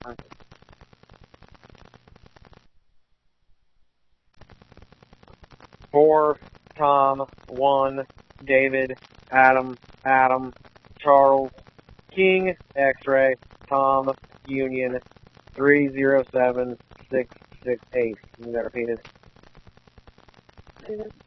4, Tom, 1, David, Adam, Charles, King, X-Ray, Tom, Union, 307668. Is that repeated?